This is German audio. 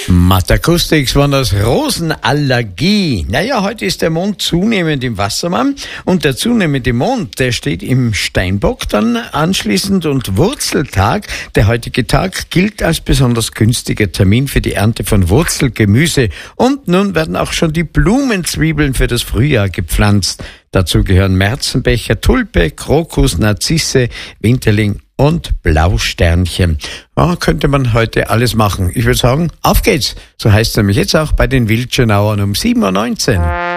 Matakustics waren das Rosenallergie. Naja, heute ist der Mond zunehmend im Wassermann und der zunehmende Mond, der steht im Steinbock dann anschließend und Wurzeltag, der heutige Tag, gilt als besonders günstiger Termin für die Ernte von Wurzelgemüse und nun werden auch schon die Blumenzwiebeln für das Frühjahr gepflanzt. Dazu gehören Märzenbecher, Tulpe, Krokus, Narzisse, Winterling und Blausternchen. Ja, könnte man heute alles machen. Ich würde sagen, auf geht's. So heißt es nämlich jetzt auch bei den Wildschönauern um 7:19 Uhr.